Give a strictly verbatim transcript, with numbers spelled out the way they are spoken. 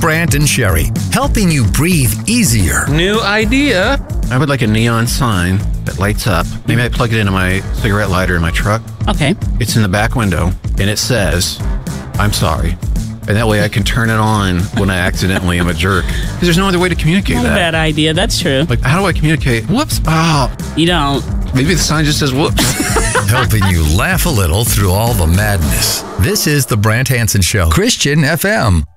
Brant and Sherry, helping you breathe easier. New idea. I would like a neon sign that lights up. Maybe I plug it into my cigarette lighter in my truck. Okay. It's in the back window, and it says, "I'm sorry." And that way I can turn it on when I accidentally am a jerk. Because there's no other way to communicate Not that. a bad idea. That's true. Like, how do I communicate? Whoops. Oh. You don't. Maybe the sign just says whoops. Helping you laugh a little through all the madness. This is the Brant Hansen Show, Christian F M.